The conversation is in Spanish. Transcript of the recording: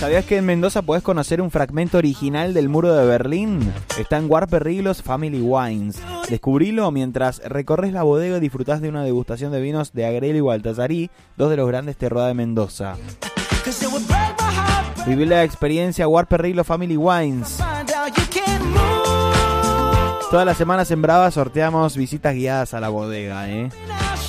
¿Sabías que en Mendoza podés conocer un fragmento original del muro de Berlín? Está en Warperrilos Family Wines. Descubrilo mientras recorres la bodega y disfrutás de una degustación de vinos de Agrelo y Baltasarí, dos de los grandes terroirs de Mendoza. Viví la experiencia Warperrilos Family Wines. Todas las semanas en Brava sorteamos visitas guiadas a la bodega,